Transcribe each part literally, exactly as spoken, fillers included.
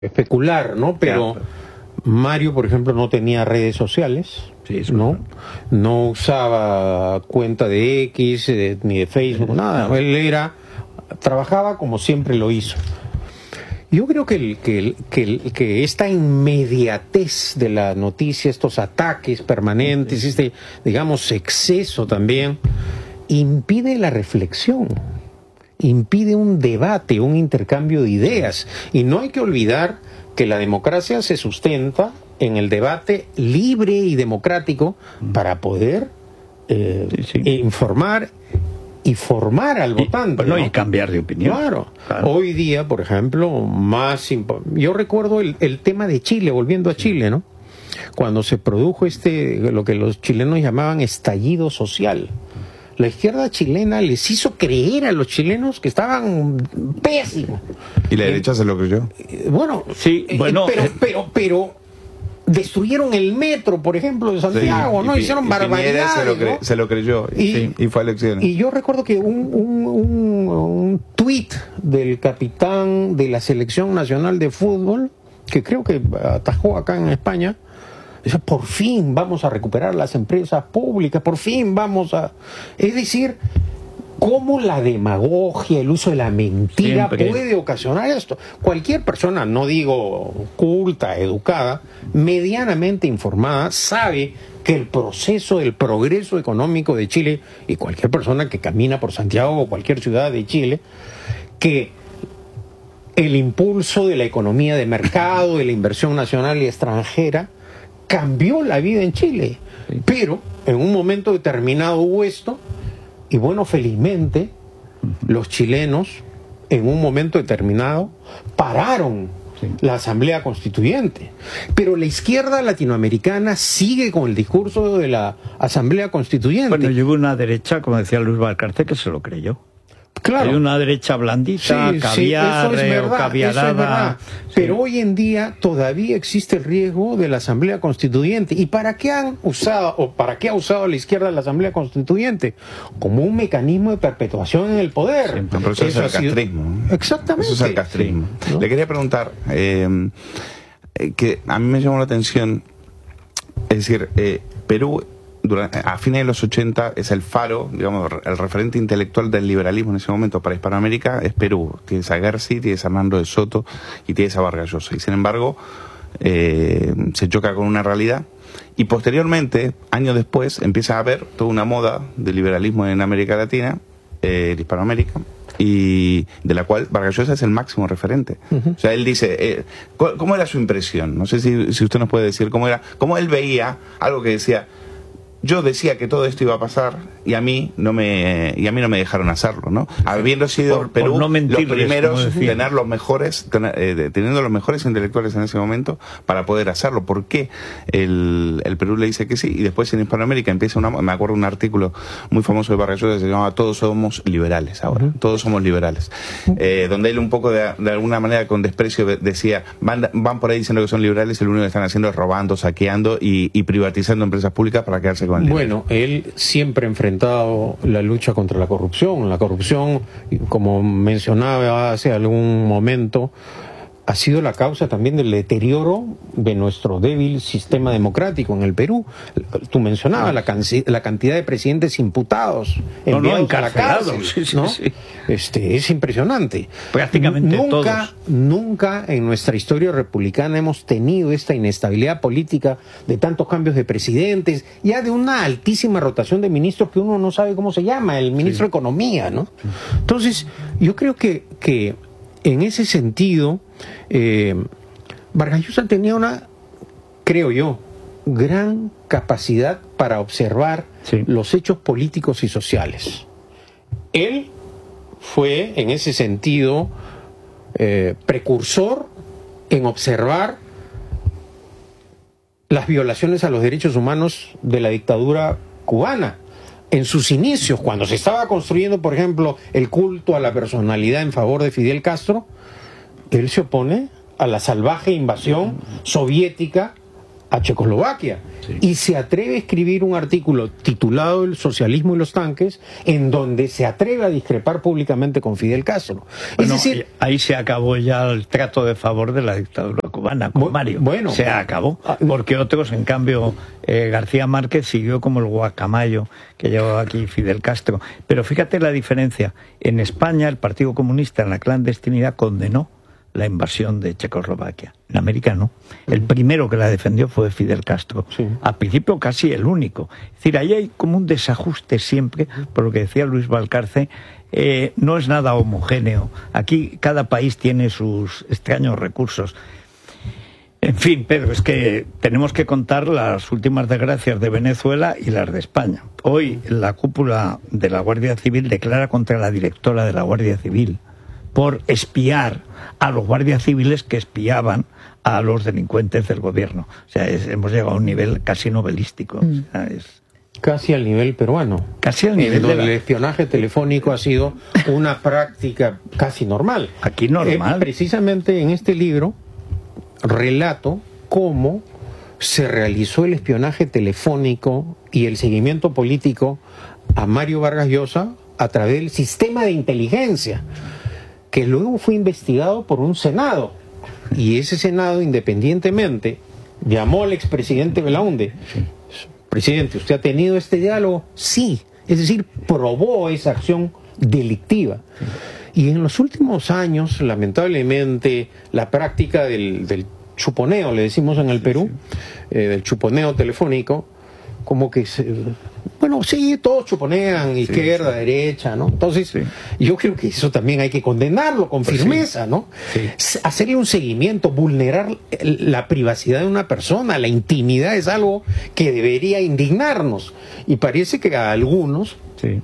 especular, ¿no? Pero Claro. Mario, por ejemplo, no tenía redes sociales, Sí, eso ¿no? es verdad. No usaba cuenta de X, eh, ni de Facebook, nada. no. Él era, trabajaba como siempre lo hizo. Yo creo que, el, que, el, que, el, que esta inmediatez de la noticia, estos ataques permanentes, este, digamos, exceso también, impide la reflexión, impide un debate, un intercambio de ideas. Y no hay que olvidar que la democracia se sustenta en el debate libre y democrático para poder eh, Sí, sí. informar y formar al votante. Y, no, ¿no? y cambiar de opinión. Claro. Claro. Hoy día, por ejemplo, más impo- yo recuerdo el, el tema de Chile, volviendo a Chile, ¿no? Cuando se produjo este, lo que los chilenos llamaban estallido social. La izquierda chilena les hizo creer a los chilenos que estaban pésimos. Y la derecha se lo creyó. Eh, Bueno, Sí, eh, bueno, pero, eh, pero, pero destruyeron el metro, por ejemplo, de Santiago, Sí, ¿no? y Pi- Hicieron y Piñera barbaridades, se lo, cre- ¿no? se lo creyó y, Y- sí, y fue a elecciones. Y yo recuerdo que un, un, un, un tuit del capitán de la Selección Nacional de Fútbol, que creo que atajó acá en España, dice, por fin vamos a recuperar las empresas públicas, por fin vamos a... Es decir, cómo la demagogia, el uso de la mentira Siempre. puede ocasionar esto. Cualquier persona, no digo culta, educada, medianamente informada, sabe que el proceso del progreso económico de Chile, y cualquier persona que camina por Santiago o cualquier ciudad de Chile, que el impulso de la economía de mercado, de la inversión nacional y extranjera, cambió la vida en Chile. Sí. Pero en un momento determinado hubo esto, y bueno, felizmente, los chilenos, en un momento determinado, pararon Sí. la Asamblea Constituyente. Pero la izquierda latinoamericana sigue con el discurso de la Asamblea Constituyente. Bueno, llegó una derecha, como decía Luis Valcarce, que se lo creyó. Claro. Hay una derecha blandita, Sí, sí, caviar, eso es eh, o verdad, caviarada. eso es verdad. Sí. Pero hoy en día todavía existe el riesgo de la Asamblea Constituyente. ¿Y para qué han usado, o para qué ha usado la izquierda la Asamblea Constituyente? Como un mecanismo de perpetuación en el poder. Siempre. No, pero eso, Eso es ha el sido- castrismo. ¿no? Exactamente. Eso es el castrismo. Sí, ¿no? Le quería preguntar, eh, eh, que a mí me llamó la atención, es decir, eh, Perú durante, a fines de los ochenta es el faro, digamos, el referente intelectual del liberalismo en ese momento para Hispanoamérica es Perú. Tienes a Gersi, tienes a Hernando de Soto y tienes a Vargas Llosa. Y sin embargo, eh, se choca con una realidad. Y posteriormente, años después, empieza a haber toda una moda de liberalismo en América Latina, eh, en Hispanoamérica, y de la cual Vargas Llosa es el máximo referente. Ujú. O sea, él dice, eh, ¿cu- ¿cómo era su impresión? No sé si, si usted nos puede decir cómo era, cómo él veía algo que decía, yo decía que todo esto iba a pasar y a mí no me y a mí no me dejaron hacerlo, ¿no? Habiendo sido Por- por Perú no mentirles, los primeros como decía. tener los mejores tener, eh, de- teniendo los mejores intelectuales en ese momento para poder hacerlo. ¿Por qué el, el Perú le dice que sí y después en Hispanoamérica empieza una, me acuerdo un artículo muy famoso de Vargas Llosa que se llamaba Todos somos liberales ahora, Ujú. todos somos liberales, eh, donde él un poco de, de alguna manera con desprecio de- decía van, van por ahí diciendo que son liberales y lo único que están haciendo es robando, saqueando y, y privatizando empresas públicas para quedarse con el dinero. Bueno, él siempre ha enfrentado la lucha contra la corrupción. La corrupción, como mencionaba hace algún momento, ha sido la causa también del deterioro de nuestro débil sistema democrático en el Perú. Tú mencionabas la, canci- la cantidad de presidentes imputados, No, no, enviados a la encarcelados, cárcel, sí, sí, ¿no? sí. Este, es impresionante. Prácticamente nunca, todos. Nunca en nuestra historia republicana hemos tenido esta inestabilidad política de tantos cambios de presidentes, ya de una altísima rotación de ministros que uno no sabe cómo se llama, el ministro de Economía, ¿no? Entonces, yo creo que, que en ese sentido, eh, Vargas Llosa tenía una, creo yo, gran capacidad para observar Sí. los hechos políticos y sociales. Él fue, en ese sentido, eh, precursor en observar las violaciones a los derechos humanos de la dictadura cubana. En sus inicios, cuando se estaba construyendo, por ejemplo, el culto a la personalidad en favor de Fidel Castro, él se opone a la salvaje invasión soviética a Checoslovaquia, sí, y se atreve a escribir un artículo titulado El socialismo y los tanques, en donde se atreve a discrepar públicamente con Fidel Castro. Bueno, es decir, ahí se acabó ya el trato de favor de la dictadura cubana con bu Mario. Bueno, se acabó, porque otros, en cambio, eh, García Márquez siguió como el guacamayo que llevaba aquí Fidel Castro. Pero fíjate la diferencia. En España, el Partido Comunista en la clandestinidad condenó la invasión de Checoslovaquia. En América no. El primero que la defendió fue Fidel Castro. Sí. Al principio casi el único. Es decir, ahí hay como un desajuste siempre, por lo que decía Luis Valcarce, eh, no es nada homogéneo. Aquí cada país tiene sus extraños recursos. En fin, Pedro, es que tenemos que contar las últimas desgracias de Venezuela y las de España. Hoy la cúpula de la Guardia Civil declara contra la directora de la Guardia Civil por espiar a los guardias civiles que espiaban a los delincuentes del gobierno. O sea, es, hemos llegado a un nivel casi novelístico. Mm. O sea, es... Casi al nivel peruano. Casi al nivel donde de la... el espionaje telefónico ha sido una práctica casi normal. Aquí normal. Eh, precisamente en este libro relato cómo se realizó el espionaje telefónico y el seguimiento político a Mario Vargas Llosa a través del sistema de inteligencia, que luego fue investigado por un Senado, y ese Senado independientemente llamó al expresidente Belaúnde. Sí. Presidente, ¿usted ha tenido este diálogo? Sí, es decir, probó esa acción delictiva. Sí. Y en los últimos años, lamentablemente, la práctica del, del chuponeo, le decimos en el Perú, sí, sí. Eh, del chuponeo telefónico, como que se, bueno, sí, todos chuponean, izquierda, sí, sí. derecha, ¿no? Entonces, sí. yo creo que eso también hay que condenarlo con pues firmeza, sí. ¿no? Sí. Hacerle un seguimiento, vulnerar la privacidad de una persona, la intimidad es algo que debería indignarnos. Y parece que a algunos sí.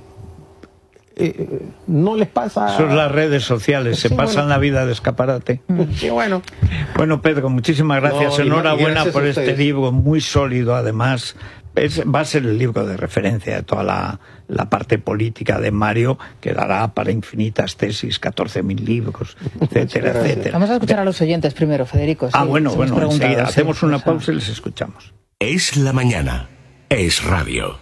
eh, no les pasa... Son las redes sociales, sí, se pasan bueno. la vida de escaparate. Sí, bueno. Bueno, Pedro, muchísimas gracias. No, Enhorabuena gracias por este libro, muy sólido, además. Es, va a ser el libro de referencia de toda la, la parte política de Mario, que dará para infinitas tesis, catorce mil libros, etcétera, etcétera. Vamos a escuchar a los oyentes primero, Federico. Ah, sí, bueno, bueno, enseguida sí, hacemos una pausa y les escuchamos. Es la mañana. Es radio.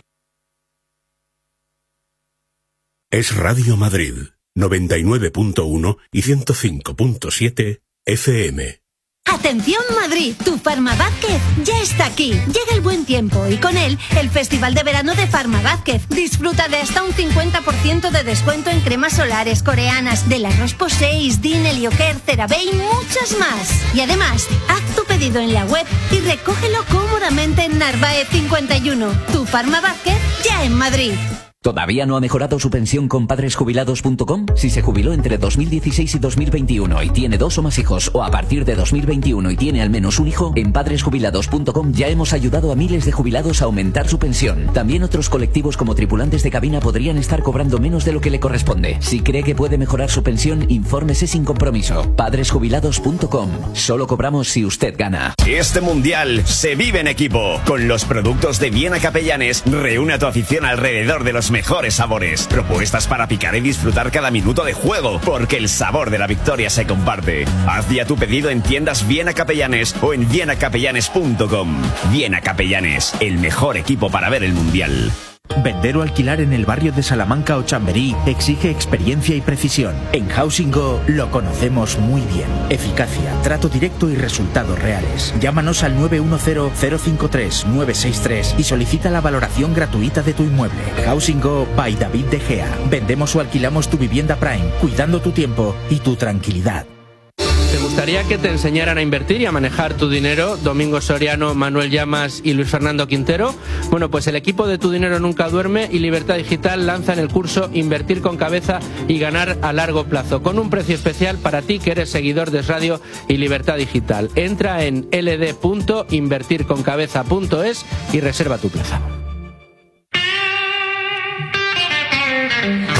Es Radio Madrid, noventa y nueve punto uno y ciento cinco punto siete F M. ¡Atención Madrid! Tu Farma Vázquez ya está aquí. Llega el buen tiempo y con él el Festival de Verano de Farma Vázquez. Disfruta de hasta un cincuenta por ciento de descuento en cremas solares coreanas de la Roche Posay, Dine, Lioker, CeraVe y muchas más. Y además, haz tu pedido en la web y recógelo cómodamente en Narváez cincuenta y uno. Tu Farma Vázquez ya en Madrid. ¿Todavía no ha mejorado su pensión con padres jubilados punto com? Si se jubiló entre dos mil dieciséis y dos mil veintiuno y tiene dos o más hijos, o a partir de dos mil veintiuno y tiene al menos un hijo, en padres jubilados punto com ya hemos ayudado a miles de jubilados a aumentar su pensión. También otros colectivos como tripulantes de cabina podrían estar cobrando menos de lo que le corresponde. Si cree que puede mejorar su pensión, infórmese sin compromiso. padres jubilados punto com. Solo cobramos si usted gana. Este mundial se vive en equipo. Con los productos de Viena Capellanes, reúne a tu afición alrededor de los mejores sabores, propuestas para picar y disfrutar cada minuto de juego, porque el sabor de la victoria se comparte. Haz ya tu pedido en tiendas Viena Capellanes o en viena capellanes punto com. Viena Capellanes, el mejor equipo para ver el mundial. Vender o alquilar en el barrio de Salamanca o Chamberí exige experiencia y precisión. En Housing Go lo conocemos muy bien. Eficacia, trato directo y resultados reales. Llámanos al nueve uno cero, cero cinco tres, nueve seis tres y solicita la valoración gratuita de tu inmueble. Housing Go by David De Gea. Vendemos o alquilamos tu vivienda Prime, cuidando tu tiempo y tu tranquilidad. ¿Te gustaría que te enseñaran a invertir y a manejar tu dinero? Domingo Soriano, Manuel Llamas y Luis Fernando Quintero. Bueno, pues el equipo de Tu Dinero Nunca Duerme y Libertad Digital lanzan el curso Invertir con Cabeza y Ganar a Largo Plazo, con un precio especial para ti que eres seguidor de Radio y Libertad Digital. Entra en l d punto invertir con cabeza punto es y reserva tu plaza.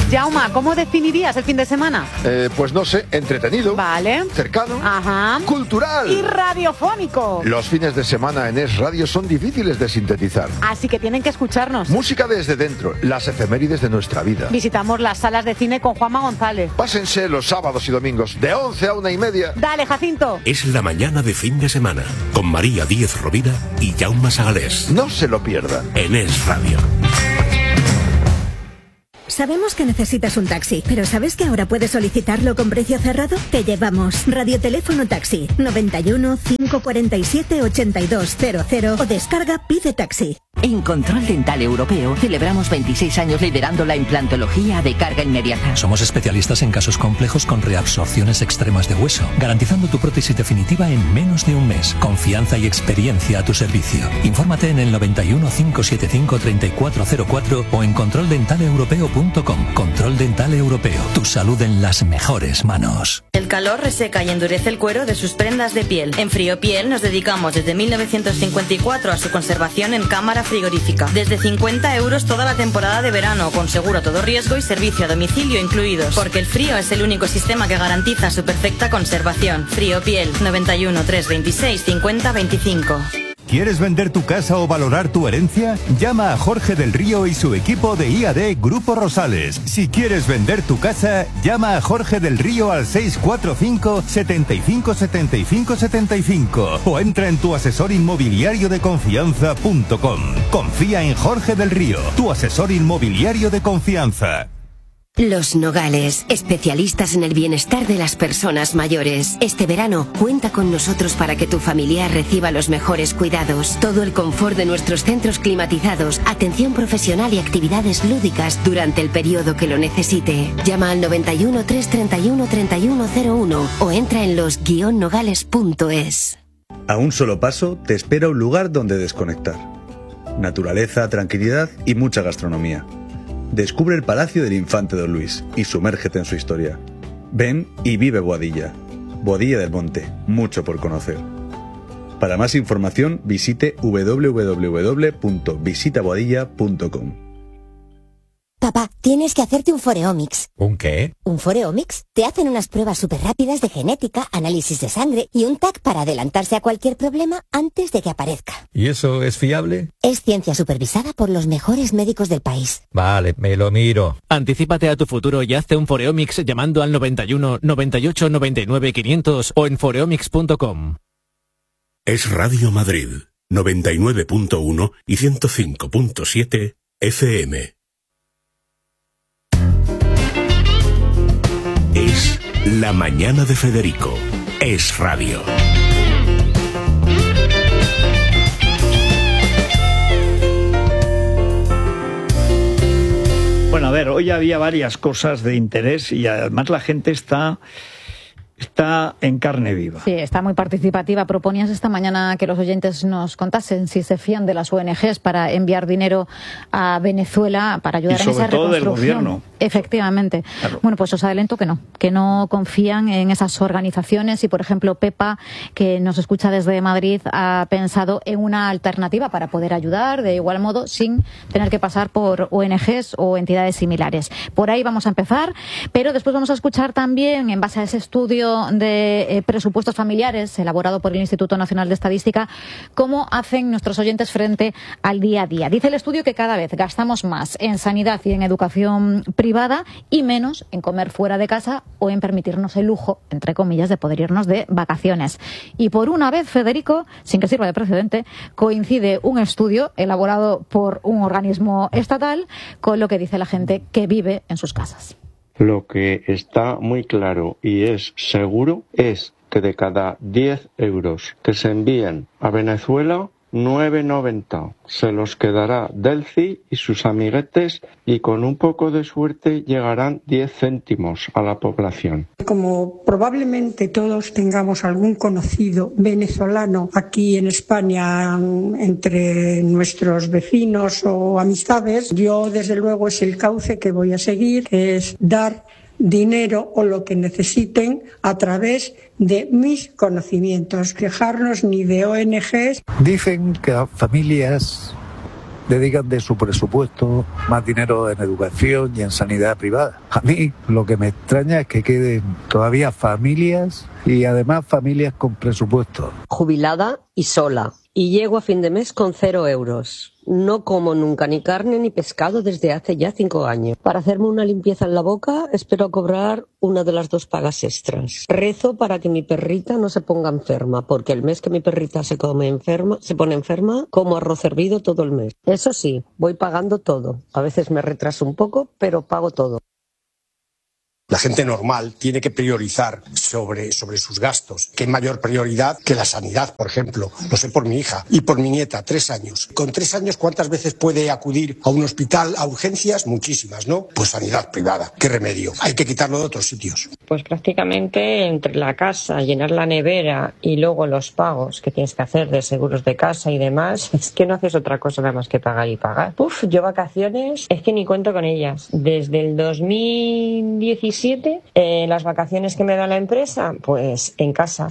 Jauma, ¿cómo definirías el fin de semana? Eh, pues no sé, entretenido. Vale. Cercano. Ajá. Cultural. Y radiofónico. Los fines de semana en Es Radio son difíciles de sintetizar. Así que tienen que escucharnos. Música desde dentro, las efemérides de nuestra vida. Visitamos las salas de cine con Juanma González. Pásense los sábados y domingos de once a una y media. Dale, Jacinto. Es la mañana de fin de semana con María Díez Rovira y Jaume Sagalés. No se lo pierdan. En Es Radio. Sabemos que necesitas un taxi, pero ¿sabes que ahora puedes solicitarlo con precio cerrado? Te llevamos Radioteléfono Taxi noventa y uno, cinco cuarenta y siete, ochenta y dos cero cero o descarga Pide Taxi. En Control Dental Europeo celebramos veintiséis años liderando la implantología de carga inmediata. Somos especialistas en casos complejos con reabsorciones extremas de hueso, garantizando tu prótesis definitiva en menos de un mes. Confianza y experiencia a tu servicio. Infórmate en el noventa y uno, cinco setenta y cinco, treinta y cuatro cero cuatro o en control dental europeo punto com. Control Dental Europeo. Tu salud en las mejores manos. El calor reseca y endurece el cuero de sus prendas de piel. En Frío Piel nos dedicamos desde mil novecientos cincuenta y cuatro a su conservación en cámara frigorífica. Desde cincuenta euros toda la temporada de verano, con seguro a todo riesgo y servicio a domicilio incluidos. Porque el frío es el único sistema que garantiza su perfecta conservación. Frío Piel, noventa y uno, trescientos veintiséis, cincuenta veinticinco. ¿Quieres vender tu casa o valorar tu herencia? Llama a Jorge del Río y su equipo de I A D Grupo Rosales. Si quieres vender tu casa, llama a Jorge del Río al seis cuatro cinco, setenta y cinco, setenta y cinco, setenta y cinco o entra en tu asesor inmobiliario de confianza punto com. Confía en Jorge del Río, tu asesor inmobiliario de confianza. Los Nogales, especialistas en el bienestar de las personas mayores. Este verano, cuenta con nosotros para que tu familiar reciba los mejores cuidados. Todo el confort de nuestros centros climatizados, atención profesional y actividades lúdicas durante el periodo que lo necesite. Llama al noventa y uno, trescientos treinta y uno, treinta y uno cero uno o entra en los guion nogales punto es. A un solo paso te espera un lugar donde desconectar. Naturaleza, tranquilidad y mucha gastronomía. Descubre el Palacio del Infante Don Luis y sumérgete en su historia. Ven y vive Boadilla. Boadilla del Monte, mucho por conocer. Para más información visite doble u doble u doble u punto visita boadilla punto com. Papá, tienes que hacerte un Foreomics. ¿Un qué? ¿Un Foreomics? Te hacen unas pruebas súper rápidas de genética, análisis de sangre y un T A C para adelantarse a cualquier problema antes de que aparezca. ¿Y eso es fiable? Es ciencia supervisada por los mejores médicos del país. Vale, me lo miro. Anticípate a tu futuro y hazte un Foreomics llamando al noventa y uno, noventa y ocho, noventa y nueve, quinientos o en foreomics punto com. Es Radio Madrid, noventa y nueve punto uno y ciento cinco punto siete F M. Es La Mañana de Federico. Es Radio. Bueno, a ver, hoy había varias cosas de interés y además la gente está... Está en carne viva. Sí, está muy participativa. Proponías esta mañana que los oyentes nos contasen si se fían de las O N Ges para enviar dinero a Venezuela para ayudar en esa reconstrucción. Y sobre todo del gobierno. Efectivamente. Claro. Bueno, pues os adelanto que no, que no confían en esas organizaciones y, por ejemplo, Pepa, que nos escucha desde Madrid, ha pensado en una alternativa para poder ayudar de igual modo sin tener que pasar por O N Ges o entidades similares. Por ahí vamos a empezar, pero después vamos a escuchar también, en base a ese estudio de eh, presupuestos familiares elaborado por el Instituto Nacional de Estadística, cómo hacen nuestros oyentes frente al día a día. Dice el estudio que cada vez gastamos más en sanidad y en educación privada y menos en comer fuera de casa o en permitirnos el lujo, entre comillas, de poder irnos de vacaciones. Y por una vez, Federico, sin que sirva de precedente, coincide un estudio elaborado por un organismo estatal con lo que dice la gente que vive en sus casas. Lo que está muy claro y es seguro es que de cada diez euros que se envíen a Venezuela, nueve noventa se los quedará Delci y sus amiguetes y con un poco de suerte llegarán diez céntimos a la población. Como probablemente todos tengamos algún conocido venezolano aquí en España entre nuestros vecinos o amistades, yo desde luego es el cauce que voy a seguir, que es dar dinero o lo que necesiten a través de mis conocimientos, quejarnos ni de O N Ges. Dicen que las familias dedican de su presupuesto más dinero en educación y en sanidad privada. A mí lo que me extraña es que queden todavía familias y además familias con presupuesto. Jubilada y sola. Y llego a fin de mes con cero euros. No como nunca ni carne ni pescado desde hace ya cinco años. Para hacerme una limpieza en la boca, espero cobrar una de las dos pagas extras. Rezo para que mi perrita no se ponga enferma, porque el mes que mi perrita se come enferma, se pone enferma, como arroz hervido todo el mes. Eso sí, voy pagando todo. A veces me retraso un poco, pero pago todo. La gente normal tiene que priorizar sobre, sobre sus gastos. ¿Qué mayor prioridad que la sanidad, por ejemplo? Lo sé por mi hija y por mi nieta, tres años. Con tres años, ¿cuántas veces puede acudir a un hospital a urgencias? Muchísimas, ¿no? Pues sanidad privada. ¿Qué remedio? Hay que quitarlo de otros sitios. Pues prácticamente entre la casa, llenar la nevera y luego los pagos que tienes que hacer de seguros de casa y demás, es que no haces otra cosa nada más que pagar y pagar. Uf, yo vacaciones, es que ni cuento con ellas. Desde el dos mil diecisiete Eh, las vacaciones que me da la empresa, pues en casa.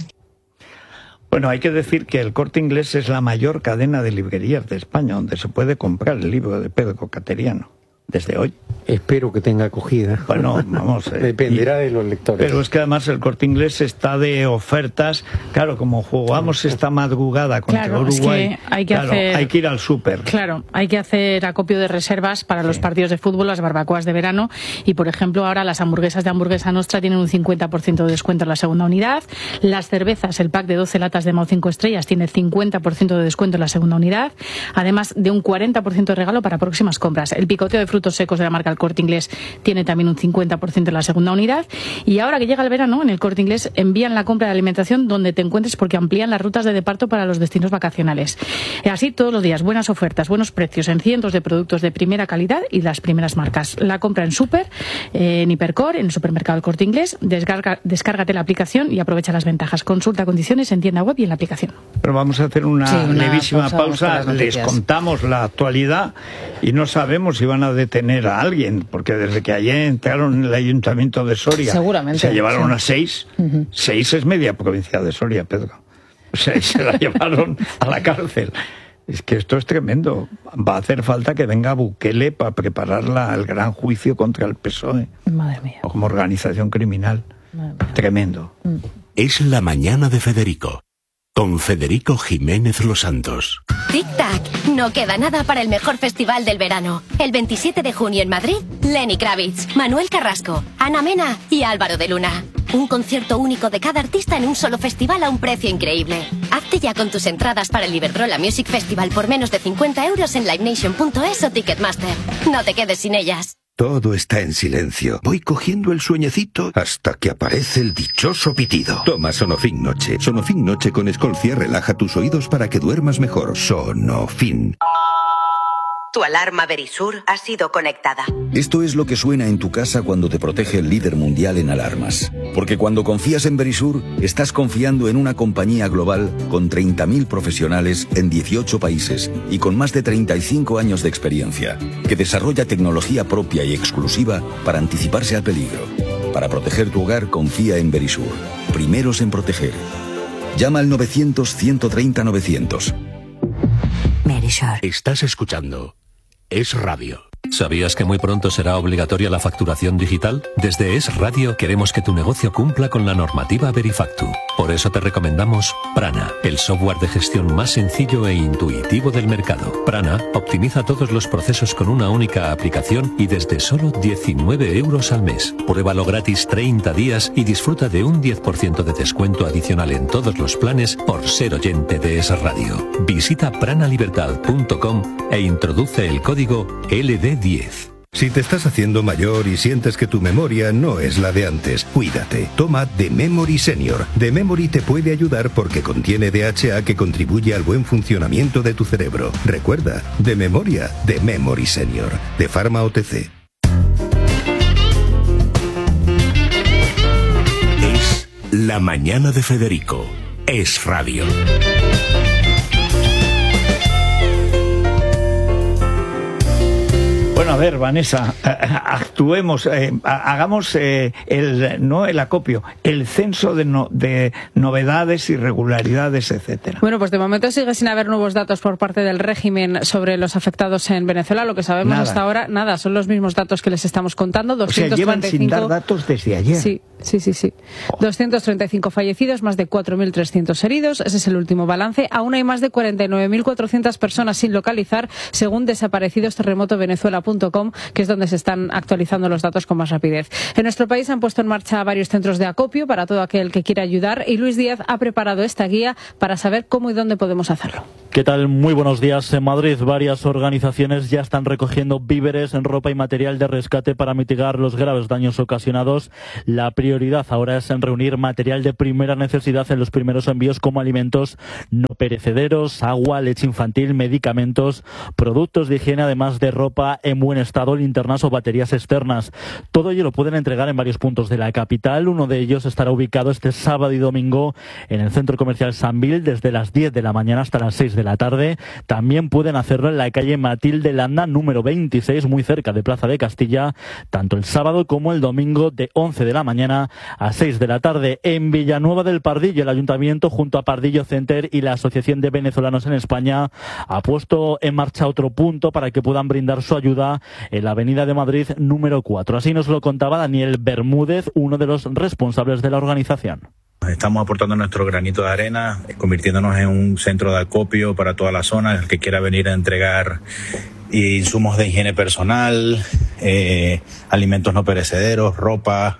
Bueno, hay que decir que el Corte Inglés es la mayor cadena de librerías de España donde se puede comprar el libro de Pedro Cateriano. Desde hoy. Espero que tenga acogida. Bueno, vamos. Eh, Dependerá y, de los lectores. Pero es que además el Corte Inglés está de ofertas. Claro, como jugamos esta madrugada contra claro, Uruguay, es que hay, que claro, hacer, hay que ir al súper. Claro, hay que hacer acopio de reservas para sí. los partidos de fútbol, las barbacoas de verano. Y, por ejemplo, ahora las hamburguesas de Hamburguesa Nostra tienen un cincuenta por ciento de descuento en la segunda unidad. Las cervezas, el pack de doce latas de Mau cinco estrellas, tiene cincuenta por ciento de descuento en la segunda unidad. Además de un cuarenta por ciento de regalo para próximas compras. El picoteo de frutos secos de la marca El Corte Inglés tiene también un cincuenta por ciento en la segunda unidad. Y ahora que llega el verano, en El Corte Inglés envían la compra de alimentación donde te encuentres porque amplían las rutas de departo para los destinos vacacionales. Así todos los días, buenas ofertas, buenos precios en cientos de productos de primera calidad y las primeras marcas. La compra en Super, eh, en Hipercor, en el supermercado El Corte Inglés. Descarga, descárgate la aplicación y aprovecha las ventajas. Consulta condiciones en tienda web y en la aplicación. Pero vamos a hacer una, sí, una levísima pausa. pausa. Les contamos la actualidad y no sabemos si van a detener a alguien, porque desde que ayer entraron en el ayuntamiento de Soria, seguramente se llevaron sí. a seis. Uh-huh. Seis es media provincia de Soria, Pedro. O sea, se la llevaron a la cárcel. Es que esto es tremendo. Va a hacer falta que venga Bukele para preparar la, el gran juicio contra el P S O E. Madre mía. O como organización criminal. Tremendo. Mm. Es la mañana de Federico. Con Federico Jiménez Los Santos. Tic-tac, no queda nada para el mejor festival del verano. El veintisiete de junio en Madrid, Lenny Kravitz, Manuel Carrasco, Ana Mena y Álvaro de Luna. Un concierto único de cada artista en un solo festival a un precio increíble. Hazte ya con tus entradas para el Iberdrola Music Festival por menos de cincuenta euros en livenation punto es o Ticketmaster. No te quedes sin ellas. Todo está en silencio. Voy cogiendo el sueñecito hasta que aparece el dichoso pitido. Toma Sonofin Noche. Sonofin Noche con Escolcia relaja tus oídos para que duermas mejor. Sonofin. Tu alarma Verisur ha sido conectada. Esto es lo que suena en tu casa cuando te protege el líder mundial en alarmas. Porque cuando confías en Verisur, estás confiando en una compañía global con treinta mil profesionales en dieciocho países y con más de treinta y cinco años de experiencia, que desarrolla tecnología propia y exclusiva para anticiparse al peligro. Para proteger tu hogar, confía en Verisur. Primeros en proteger. Llama al novecientos, ciento treinta, novecientos. Verisur. Estás escuchando Es Radio. ¿Sabías que muy pronto será obligatoria la facturación digital? Desde Es Radio queremos que tu negocio cumpla con la normativa Verifactu. Por eso te recomendamos Prana, el software de gestión más sencillo e intuitivo del mercado. Prana optimiza todos los procesos con una única aplicación y desde solo diecinueve euros al mes. Pruébalo gratis treinta días y disfruta de un diez por ciento de descuento adicional en todos los planes por ser oyente de Es Radio. Visita pranalibertad punto com e introduce el código L D diez. Si te estás haciendo mayor y sientes que tu memoria no es la de antes, cuídate. Toma The Memory Senior. The Memory te puede ayudar porque contiene D H A que contribuye al buen funcionamiento de tu cerebro. Recuerda, de memoria, The Memory Senior. De Pharma O T C. Es la mañana de Federico. Es Radio. Bueno, ver, Vanessa, actuemos, eh, hagamos eh, el no el acopio, el censo de, no, de novedades, irregularidades, etcétera. Bueno, pues de momento sigue sin haber nuevos datos por parte del régimen sobre los afectados en Venezuela. Lo que sabemos nada. hasta ahora, nada, son los mismos datos que les estamos contando. doscientos treinta y cinco... O sea, llevan sin dar datos desde ayer. Sí, sí, sí, sí. Oh. doscientos treinta y cinco fallecidos, más de cuatro mil trescientos heridos. Ese es el último balance. Aún hay más de cuarenta y nueve mil cuatrocientas personas sin localizar, según desaparecidos terremoto venezuela punto com, que es donde se están actualizando los datos con más rapidez. En nuestro país han puesto en marcha varios centros de acopio para todo aquel que quiera ayudar, y Luis Díaz ha preparado esta guía para saber cómo y dónde podemos hacerlo. ¿Qué tal? Muy buenos días. En Madrid, varias organizaciones ya están recogiendo víveres, ropa y material de rescate para mitigar los graves daños ocasionados. La prioridad ahora es en reunir material de primera necesidad en los primeros envíos, como alimentos no perecederos, agua, leche infantil, medicamentos, productos de higiene, además de ropa en buen estado, linternas o baterías externas. Todo ello lo pueden entregar en varios puntos de la capital. Uno de ellos estará ubicado este sábado y domingo en el Centro Comercial Sambil, desde las diez de la mañana hasta las seis de la tarde. También pueden hacerlo en la calle Matilde Landa, número veintiséis, muy cerca de Plaza de Castilla, tanto el sábado como el domingo, de once de la mañana a seis de la tarde. En Villanueva del Pardillo, el Ayuntamiento, junto a Pardillo Center y la Asociación de Venezolanos en España, ha puesto en marcha otro punto para que puedan brindar su ayuda en la Avenida de Madrid número cuatro. Así nos lo contaba Daniel Bermúdez, uno de los responsables de la organización. Estamos aportando nuestro granito de arena, convirtiéndonos en un centro de acopio para toda la zona. El que quiera venir a entregar insumos de higiene personal, eh, alimentos no perecederos, ropa,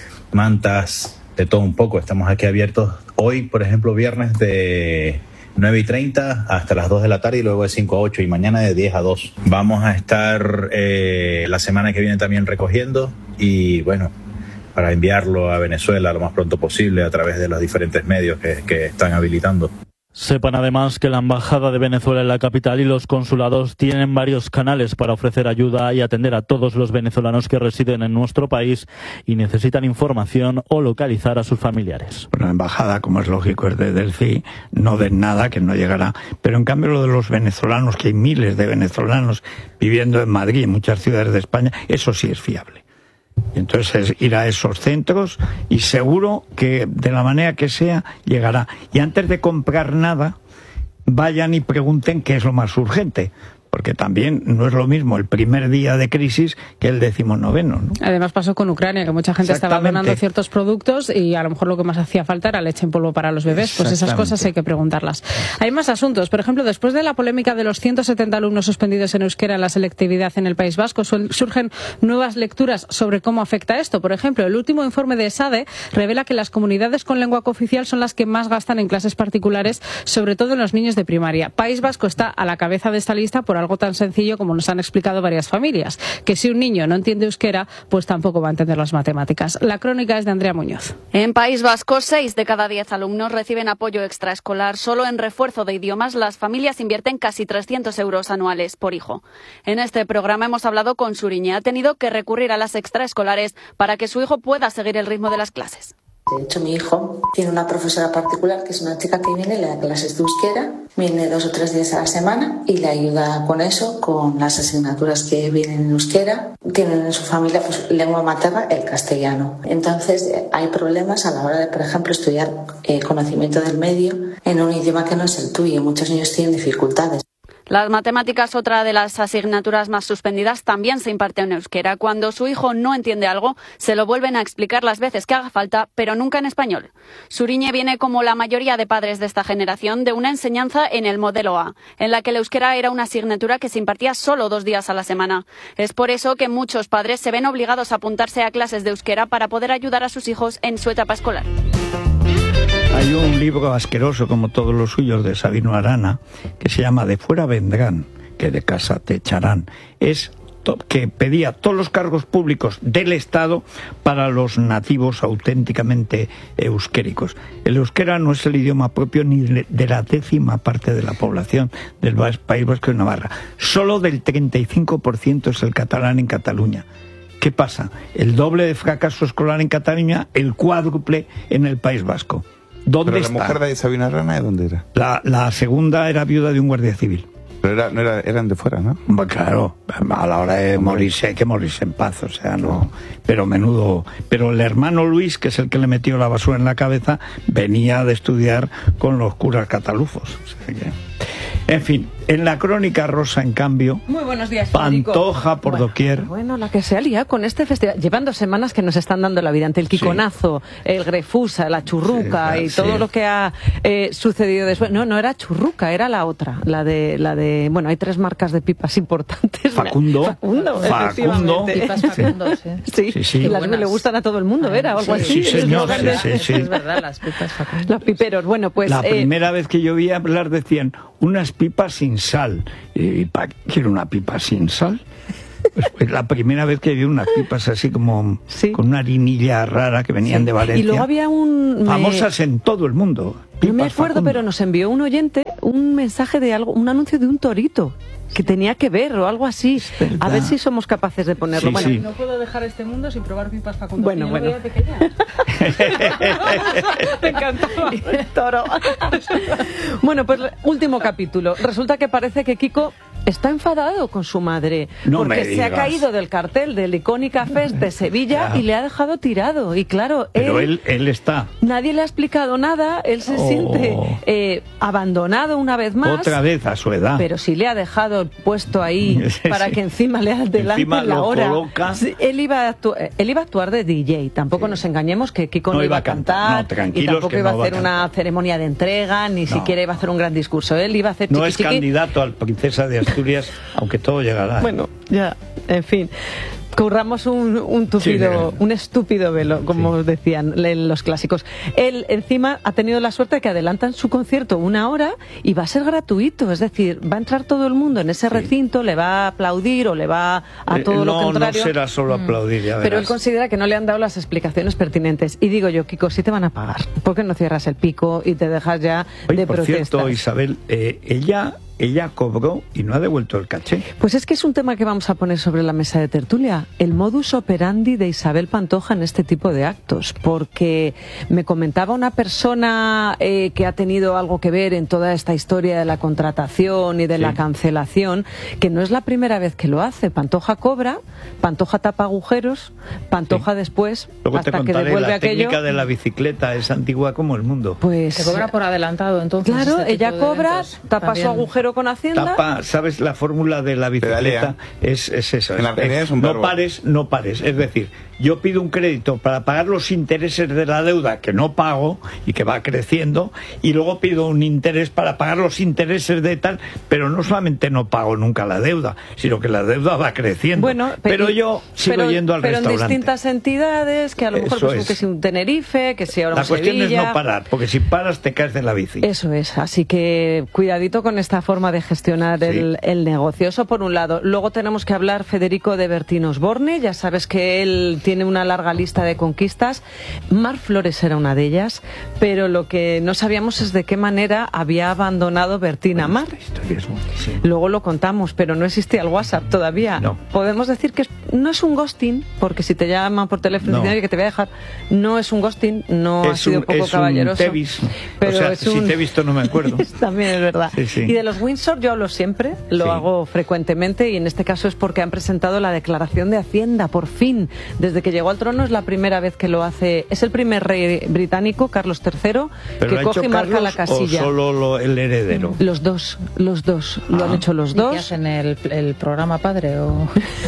mantas, de todo un poco. Estamos aquí abiertos hoy, por ejemplo, viernes de nueve y treinta hasta las dos de la tarde, y luego de cinco a ocho, y mañana de diez a dos. Vamos a estar eh, la semana que viene también recogiendo, y bueno, para enviarlo a Venezuela lo más pronto posible a través de los diferentes medios que, que están habilitando. Sepan además que la Embajada de Venezuela en la capital y los consulados tienen varios canales para ofrecer ayuda y atender a todos los venezolanos que residen en nuestro país y necesitan información o localizar a sus familiares. La Embajada, como es lógico, es de Delphi, no den nada, que no llegará. Pero en cambio lo de los venezolanos, que hay miles de venezolanos viviendo en Madrid y en muchas ciudades de España, eso sí es fiable. Y entonces es ir a esos centros y seguro que de la manera que sea llegará. Y antes de comprar nada, vayan y pregunten qué es lo más urgente. Porque también no es lo mismo el primer día de crisis que el decimonoveno, ¿no? Además pasó con Ucrania, que mucha gente estaba donando ciertos productos y a lo mejor lo que más hacía falta era leche en polvo para los bebés. Pues esas cosas hay que preguntarlas. Hay más asuntos. Por ejemplo, después de la polémica de los ciento setenta alumnos suspendidos en euskera en la selectividad en el País Vasco, surgen nuevas lecturas sobre cómo afecta esto. Por ejemplo, el último informe de ESADE revela que las comunidades con lengua cooficial son las que más gastan en clases particulares, sobre todo en los niños de primaria. País Vasco está a la cabeza de esta lista por algo tan sencillo como nos han explicado varias familias, que si un niño no entiende euskera, pues tampoco va a entender las matemáticas. La crónica es de Andrea Muñoz. En País Vasco, seis de cada diez alumnos reciben apoyo extraescolar. Solo en refuerzo de idiomas, las familias invierten casi trescientos euros anuales por hijo. En este programa hemos hablado con Suriñe. Ha tenido que recurrir a las extraescolares para que su hijo pueda seguir el ritmo de las clases. De hecho, mi hijo tiene una profesora particular, que es una chica que viene y le da clases de euskera, viene dos o tres días a la semana y le ayuda con eso, con las asignaturas que vienen en euskera. Tienen en su familia, pues, lengua materna, el castellano. Entonces, hay problemas a la hora de, por ejemplo, estudiar eh, conocimiento del medio en un idioma que no es el tuyo. Muchos niños tienen dificultades. Las matemáticas, otra de las asignaturas más suspendidas, también se imparte en euskera. Cuando su hijo no entiende algo, se lo vuelven a explicar las veces que haga falta, pero nunca en español. Suriñe viene, como la mayoría de padres de esta generación, de una enseñanza en el modelo A, en la que el euskera era una asignatura que se impartía solo dos días a la semana. Es por eso que muchos padres se ven obligados a apuntarse a clases de euskera para poder ayudar a sus hijos en su etapa escolar. Hay un libro asqueroso, como todos los suyos, de Sabino Arana, que se llama De fuera vendrán, que de casa te echarán. Es que pedía todos los cargos públicos del Estado para los nativos auténticamente euskéricos. El euskera no es el idioma propio ni de la décima parte de la población del País Vasco y Navarra. Solo del treinta y cinco por ciento es el catalán en Cataluña. ¿Qué pasa? El doble de fracaso escolar en Cataluña, el cuádruple en el País Vasco. ¿Dónde ¿Pero está? la mujer de Sabino Arana de dónde era? La, la segunda era viuda de un guardia civil. Pero era, no era, eran de fuera, ¿no? Pues claro, a la hora de morirse hay que morirse en paz, o sea, no. Pero menudo. Pero el hermano Luis, que es el que le metió la basura en la cabeza, venía de estudiar con los curas catalufos. O sea que... En fin, en la crónica rosa, en cambio, muy buenos días, Pantoja por bueno, doquier. Bueno, la que se ha liado con este festival. Llevan dos semanas que nos están dando la vida ante el Quiconazo, sí. el Grefusa, la churruca sí, y todo sí. lo que ha eh, sucedido después. No, no era churruca, era la otra, la de, la de, bueno, hay tres marcas de pipas importantes. Facundo. Facundo, Facundo. Pipas Facundo, sí. Sí, sí, sí. Y las que le gustan a todo el mundo, ¿era? O algo sí, así. Sí, señor, sí, sí, sí. Es verdad, las pipas Facundo. Los piperos, bueno, pues... La eh, primera vez que yo vi hablar decían, unas pipas sin sal. ¿Y para qué quiero una pipa sin sal? Pues, pues la primera vez que vi unas pipas así como ¿sí? con una harinilla rara que venían sí. de Valencia. Y luego había un... Famosas me... en todo el mundo. No me acuerdo, Facundo. Pero nos envió un oyente un mensaje de algo, un anuncio de un torito que tenía que ver o algo así. A ver si somos capaces de ponerlo. Sí, bueno, sí. no puedo dejar este mundo sin probar pipas Facundo. Bueno, bueno. Me encantaba el toro. Bueno, pues último capítulo. Resulta que parece que Kiko está enfadado con su madre no porque se ha caído del cartel del Icónica Fest de Sevilla ya. y le ha dejado tirado. Y claro, pero él, él, él está. Nadie le ha explicado nada. Él se oh. siente eh, abandonado una vez más. Otra vez a su edad. Pero si le ha dejado puesto ahí sí, para sí. que encima le adelante la hora. Sí, él, iba a él iba a actuar de D J. Tampoco sí. nos engañemos que Kiko no, no iba a cantar, cantar no, y tampoco iba no a hacer una ceremonia de entrega, ni no. siquiera iba a hacer un gran discurso. Él iba a hacer no chiqui, es chiqui. candidato al Princesa de Asturias, aunque todo llegará. Bueno, ya, en fin. Curramos un, un tupido, sí, un estúpido velo, como sí. decían los clásicos. Él encima ha tenido la suerte de que adelantan su concierto una hora y va a ser gratuito, es decir, va a entrar todo el mundo en ese sí. recinto, le va a aplaudir o le va a todo eh, lo no, contrario. No será solo aplaudir, ya verás. Pero él considera que no le han dado las explicaciones pertinentes. Y digo yo, Kiko, sí te van a pagar. ¿Por qué no cierras el pico y te dejas ya Oye, de por protestas? Por cierto, Isabel, eh, ella... Ella cobró y no ha devuelto el caché. Pues es que es un tema que vamos a poner sobre la mesa de tertulia. El modus operandi de Isabel Pantoja en este tipo de actos. Porque me comentaba una persona eh, que ha tenido algo que ver en toda esta historia de la contratación y de sí. la cancelación, que no es la primera vez que lo hace. Pantoja cobra, Pantoja tapa agujeros, Pantoja sí. después, Luego hasta te que devuelve la aquello. La técnica de la bicicleta es antigua como el mundo. Pues se cobra por adelantado, entonces. Claro, este ella cobra, tapa también. su agujero con Hacienda. Tapa, ¿sabes? La fórmula de la bicicleta es, es eso. En la es, es un no pares, no pares. Es decir, yo pido un crédito para pagar los intereses de la deuda que no pago y que va creciendo, y luego pido un interés para pagar los intereses de tal, pero no solamente no pago nunca la deuda, sino que la deuda va creciendo. Bueno, pero, pero yo sigo pero, yendo al pero restaurante. Pero en distintas entidades, que a lo mejor pues, es. que si un Tenerife, que si ahora la un cuestión Sevilla. es no parar, porque si paras te caes de la bici. Eso es, así que cuidadito con esta forma de gestionar sí. el, el negocio. Eso por un lado. Luego tenemos que hablar, Federico, de Bertín Osborne. Ya sabes que él tiene una larga lista de conquistas. Mar Flores era una de ellas, pero lo que no sabíamos es de qué manera había abandonado Bertín bueno, a Mar. Luego lo contamos, pero no existía el WhatsApp todavía. No. Podemos decir que no es un ghosting, porque si te llaman por teléfono no. y que te voy a dejar, no es un ghosting, no es ha sido un, poco es caballeroso. Un te vis. Pero o sea, es si un... te he visto no me acuerdo. También es verdad. Sí, sí. Y de los Windsor yo hablo siempre, lo sí. hago frecuentemente, y en este caso es porque han presentado la declaración de Hacienda, por fin. Desde que llegó al trono es la primera vez que lo hace. Es el primer rey británico, Carlos tercero, ¿Pero que coge y marca Carlos la casilla. ¿O solo lo, el heredero? Los dos, los dos. Ah. Lo han hecho los dos. ¿Y qué hacen el, el programa padre? O...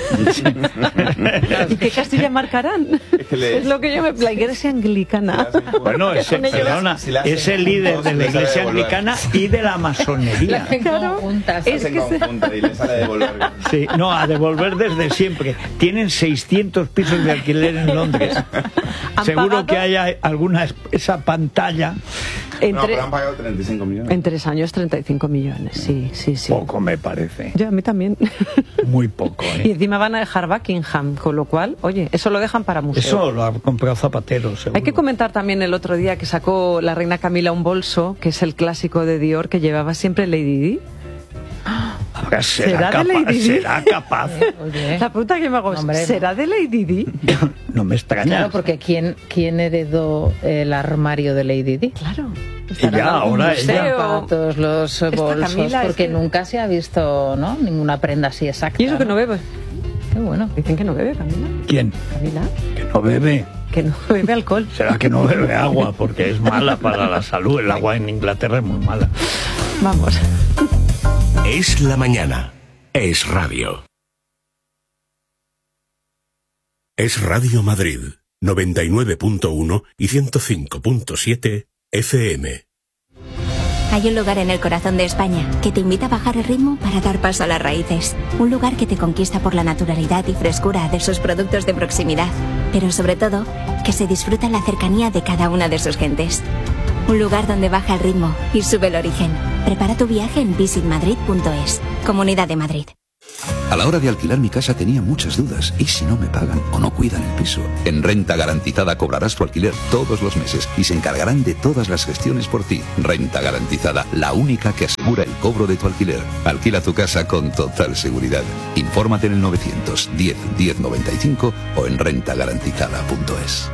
¿Y qué casilla marcarán? Es, que le... es lo que yo me... La iglesia anglicana. Bueno, es, perdona, si es el líder de la iglesia anglicana y de la masonería. Claro, es que se... y le sale a devolver. Sí, no, a devolver desde siempre. Tienen seiscientos pisos de alquiler en Londres. Seguro pagado? que haya alguna esa pantalla. Entre, no, pero han pagado treinta y cinco millones. En tres años, treinta y cinco millones, sí, sí, sí. Poco me parece. Yo, a mí también. Muy poco, ¿eh? Y encima van a dejar Buckingham, con lo cual, oye, eso lo dejan para museo. Eso lo ha comprado Zapatero, seguro. Hay que comentar también el otro día que sacó la reina Camila un bolso, que es el clásico de Dior que llevaba siempre Lady Di. Ahora será, ¿Será capaz, de Lady Di? ¿Será capaz? Oye. La pregunta que me hago es, Hombre, ¿será de Lady Di? No me extraña. Claro, porque ¿quién, quién heredó el armario de Lady Di? Claro. Y ya ahora ella... Para todos los bolsos, Camila, porque es que... nunca se ha visto, ¿no?, ninguna prenda así exacta. Y eso que no bebe. Qué bueno. Dicen que no bebe, Camila. ¿Quién? Camila. Que no bebe. Que no bebe alcohol. Será que no bebe agua, porque es mala para la salud. El agua en Inglaterra es muy mala. Vamos. Es la mañana. Es radio. Es Radio Madrid, noventa y nueve punto uno y ciento cinco punto siete F M. Hay un lugar en el corazón de España que te invita a bajar el ritmo para dar paso a las raíces. Un lugar que te conquista por la naturalidad y frescura de sus productos de proximidad, pero sobre todo, que se disfruta en la cercanía de cada una de sus gentes. Un lugar donde baja el ritmo y sube el origen. Prepara tu viaje en visit madrid punto es. Comunidad de Madrid. A la hora de alquilar mi casa tenía muchas dudas. ¿Y si no me pagan o no cuidan el piso? En Renta Garantizada cobrarás tu alquiler todos los meses y se encargarán de todas las gestiones por ti. Renta Garantizada, la única que asegura el cobro de tu alquiler. Alquila tu casa con total seguridad. Infórmate en el novecientos diez diez noventa y cinco o en renta garantizada punto es.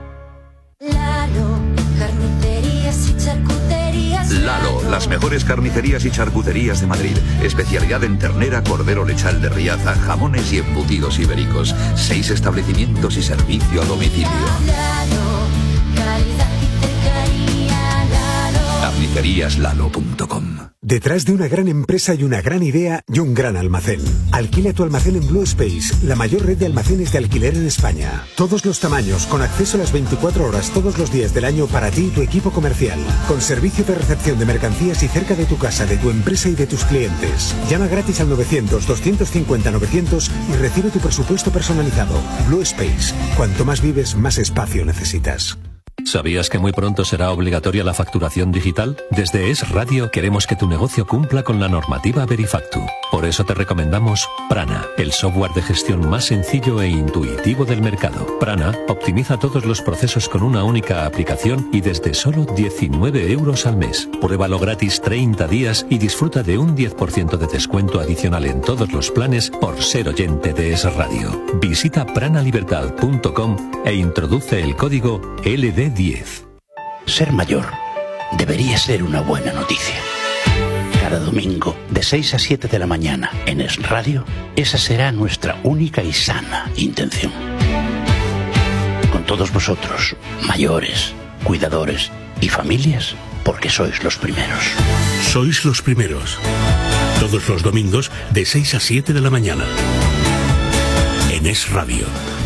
Lalo, carnicerías y charcuterías. Lalo, las mejores carnicerías y charcuterías de Madrid. Especialidad en ternera, cordero lechal de Riaza, jamones y embutidos ibéricos. Seis establecimientos y servicio a domicilio. Lalo, calidad y cercanía. Lalo. carnicerías lalo punto com. Detrás de una gran empresa hay una gran idea y un gran almacén. Alquila tu almacén en Blue Space, la mayor red de almacenes de alquiler en España. Todos los tamaños, con acceso a las veinticuatro horas todos los días del año para ti y tu equipo comercial. Con servicio de recepción de mercancías y cerca de tu casa, de tu empresa y de tus clientes. Llama gratis al novecientos doscientos cincuenta novecientos y recibe tu presupuesto personalizado. Blue Space. Cuanto más vives, más espacio necesitas. ¿Sabías que muy pronto será obligatoria la facturación digital? Desde Es Radio queremos que tu negocio cumpla con la normativa Verifactu. Por eso te recomendamos Prana, el software de gestión más sencillo e intuitivo del mercado. Prana optimiza todos los procesos con una única aplicación y desde solo diecinueve euros al mes. Pruébalo gratis treinta días y disfruta de un diez por ciento de descuento adicional en todos los planes por ser oyente de Es Radio. Visita prana libertad punto com e introduce el código L D diez. Ser mayor debería ser una buena noticia. Cada domingo, de seis a siete de la mañana, en Es Radio, esa será nuestra única y sana intención. Con todos vosotros, mayores, cuidadores y familias, porque sois los primeros. Sois los primeros. Todos los domingos, de seis a siete de la mañana. En Es Radio.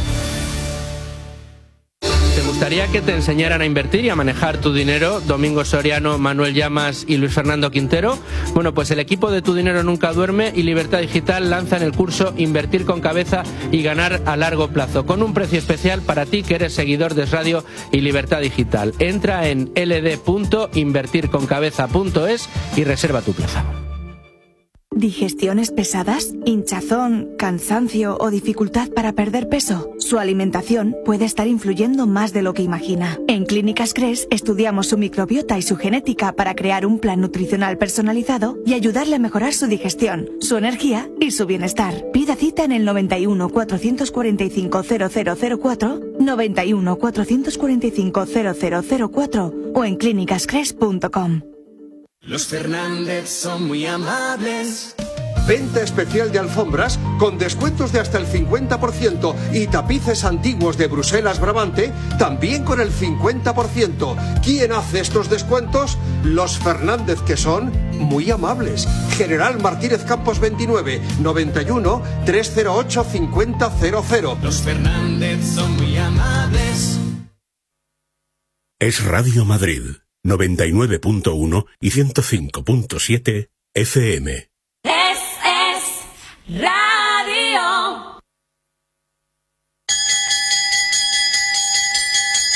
¿Te gustaría que te enseñaran a invertir y a manejar tu dinero? Domingo Soriano, Manuel Llamas y Luis Fernando Quintero. Bueno, pues el equipo de Tu Dinero Nunca Duerme y Libertad Digital lanzan el curso Invertir con Cabeza y Ganar a Largo Plazo, con un precio especial para ti que eres seguidor de Radio y Libertad Digital. Entra en l d punto invertir con cabeza punto es y reserva tu plaza. ¿Digestiones pesadas? ¿Hinchazón, cansancio o dificultad para perder peso? Su alimentación puede estar influyendo más de lo que imagina. En Clínicas Cres estudiamos su microbiota y su genética para crear un plan nutricional personalizado y ayudarle a mejorar su digestión, su energía y su bienestar. Pida cita en el noventa y uno, cuatrocientos cuarenta y cinco, cero cero cero cuatro, noventa y uno, cuatrocientos cuarenta y cinco, cero cero cero cuatro o en clínicas cres punto com. Los Fernández son muy amables. Venta especial de alfombras con descuentos de hasta el cincuenta por ciento y tapices antiguos de Bruselas Brabante también con el cincuenta por ciento. ¿Quién hace estos descuentos? Los Fernández, que son muy amables. General Martínez Campos veintinueve, noventa y uno, trescientos ocho, cincuenta cero cero. Los Fernández son muy amables. Es Radio Madrid, noventa y nueve punto uno y ciento cinco punto siete F M. Es, es, radio.